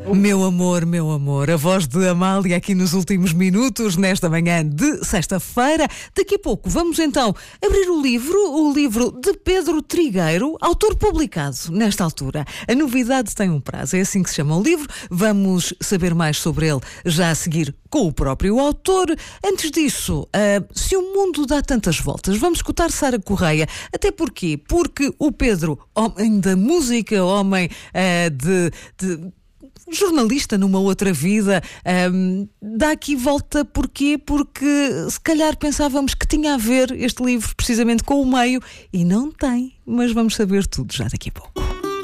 Meu amor, a voz de Amália aqui nos últimos minutos, nesta manhã de sexta-feira. Daqui a pouco vamos então abrir o livro de Pedro Trigueiro, autor publicado nesta altura. A novidade tem um prazo, é assim que se chama o livro. Vamos saber mais sobre ele já a seguir com o próprio autor. Antes disso, se o mundo dá tantas voltas, vamos escutar Sara Correia. Até porquê? Porque o Pedro, homem da música, homem de jornalista numa outra vida, dá aqui volta. Porquê? Porque se calhar pensávamos que tinha a ver este livro precisamente com o meio e não tem, mas vamos saber tudo já daqui a pouco.